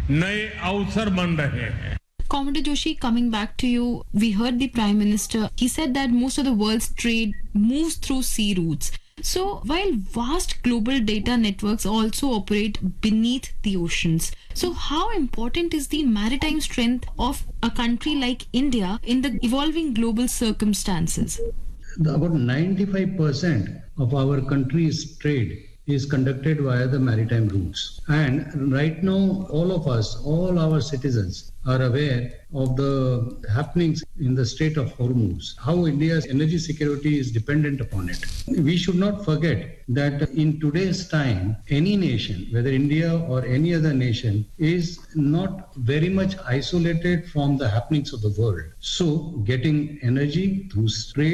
नए अवसर बन रहे हैं. Commodore Joshi, coming back to you, we heard the Prime Minister. He said that most of the world's trade moves through sea routes. So, while vast global data networks also operate beneath the oceans, so how important is the maritime strength of a country like India in the evolving global circumstances? About 95% of our country's trade is conducted via the maritime routes. And right now, all of us, all our citizens are aware of the happenings in the Strait of Hormuz, how India's energy security is dependent upon it. We should not forget that in today's time, any nation, whether India or any other nation, is not very much isolated from the happenings of the world. So getting energy through trade